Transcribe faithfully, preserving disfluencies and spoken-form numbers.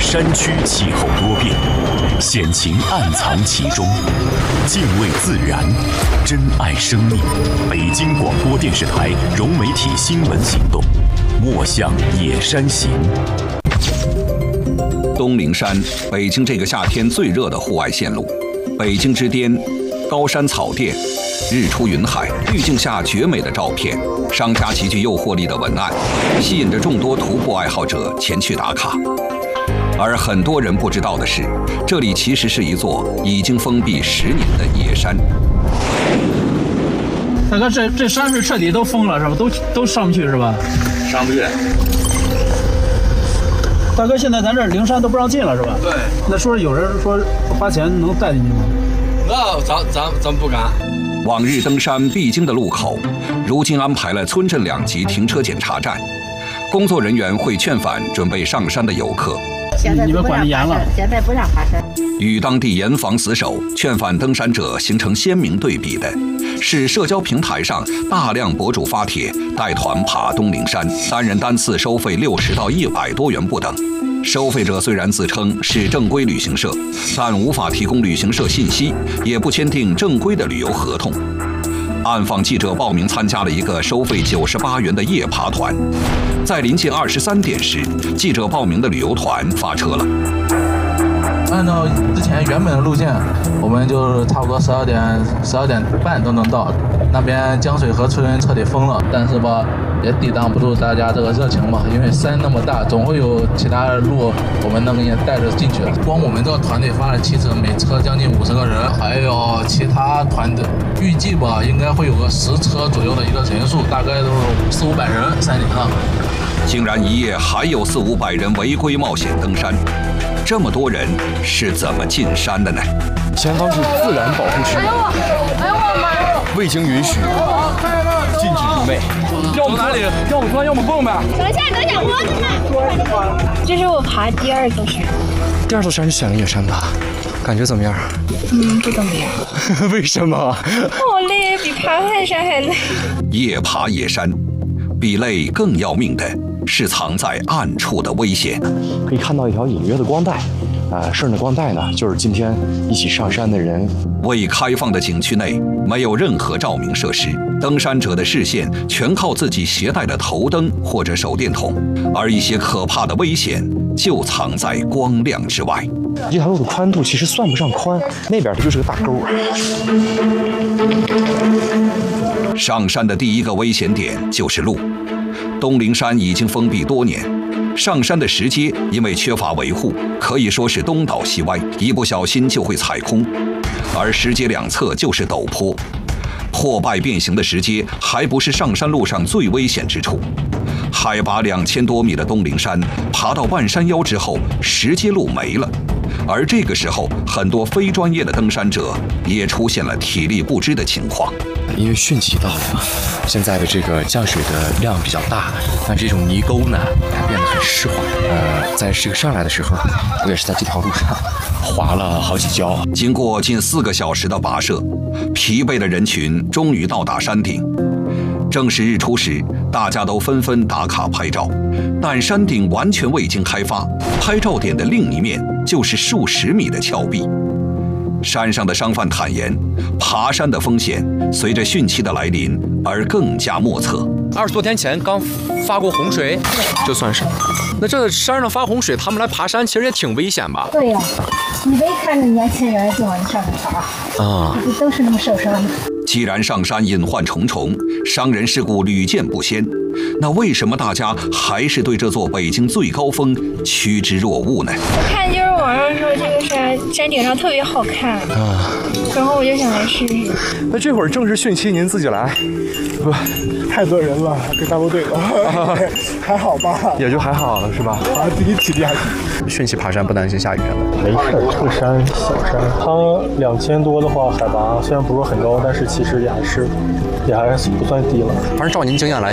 山区气候多变，险情暗藏其中。敬畏自然，珍爱生命。北京广播电视台融媒体新闻行动，莫向野山行。 东陵山，北京这个夏天最热的户外线路。北京之巅，高山草甸，日出云海，滤镜下绝美的照片，商家极具诱惑力的文案，吸引着众多徒步爱好者前去打卡。而很多人不知道的是，这里其实是一座已经封闭十年的野山。 大哥，这这山是彻底都封了是吧？都都上不去是吧？ 上不去。 大哥，现在咱这灵山都不让进了是吧？ 对。 那说有人说花钱能带进去吗？ 那咱咱咱不敢。 往日登山必经的路口，如今安排了村镇两级停车检查站，工作人员会劝返准备上山的游客。 你们管得严了， 现在不让爬山。 与当地严防死守、劝返登山者形成鲜明对比的，是社交平台上大量博主发帖带团爬东陵山，单人单次收费六十到一百多元不等。收费者虽然自称是正规旅行社，但无法提供旅行社信息，也不签订正规的旅游合同。暗访记者报名参加了一个收费九十八元的夜爬团，在临近二十三点时，记者报名的旅游团发车了。 按照之前原本的路线，我们就差不多十二点、十二点半都能到。那边江水河村彻底封了，但是吧，也抵挡不住大家这个热情嘛。因为山那么大，总会有其他的路我们能给你带着进去的。光我们这个团队发了七车，每车将近五十个人，还有其他团队，预计吧应该会有个十车左右的一个人数，大概都是四五百人山顶上。 竟然一夜还有四五百人违规冒险登山，这么多人是怎么进山的呢？ 前方是自然保护区， 哎呦我，哎呦我妈！ 未经允许，禁止入内。 要么哪里？要么钻，要么蹦呗。 等一下，等一下，我的这是我爬第二座山。 第二座山是选了野山吧？感觉怎么样？ 嗯，不怎么样。 为什么？ 好累，比爬泰山还累。 夜爬野山，比累更要命的是藏在暗处的危险。 可以看到一条隐约的光带，啊，顺着光带呢，就是今天一起上山的人。 未开放的景区内没有任何照明设施，登山者的视线全靠自己携带的头灯或者手电筒，而一些可怕的危险就藏在光亮之外。 这条路的宽度其实算不上宽，那边它就是个大沟。 上山的第一个危险点就是路。东陵山已经封闭多年，上山的石阶因为缺乏维护，可以说是东倒西歪，一不小心就会踩空。而石阶两侧就是陡坡，破败变形的石阶还不是上山路上最危险之处。海拔两千多米的东陵山，爬到半山腰之后，石阶路没了。而这个时候，很多非专业的登山者也出现了体力不支的情况。 因为汛期到了嘛，现在的这个降水的量比较大，但这种泥沟呢，它变得很湿滑。呃，在这个上来的时候，我也是在这条路上滑了好几跤。 经过近四个小时的跋涉，疲惫的人群终于到达山顶。正是日出时，大家都纷纷打卡拍照，但山顶完全未经开发，拍照点的另一面就是数十米的峭壁。山上的商贩坦言，爬山的风险随着汛期的来临而更加莫测。 二十多天前刚发过洪水，这算是？那这山上发洪水，他们来爬山其实也挺危险吧？ 对呀、啊，你别看着年轻人就往上面爬啊，都是那么受伤的。 既然上山隐患重重，伤人事故屡见不鲜，那为什么大家还是对这座北京最高峰趋之若鹜呢？ 我看就是网上说这个山山顶上特别好看啊，然后我就想来试试。 那这会儿正是汛期，您自己来，不， 太多人了，跟大部队了，啊、还好吧？ 也就还好了，是吧？ 啊，自己体力还行。 汛期爬山不担心下雨吗？ 没事，这个山小山，它两千多的话，海拔虽然不是很高，但是其实也还是也还是不算低了。 反正照您经验来。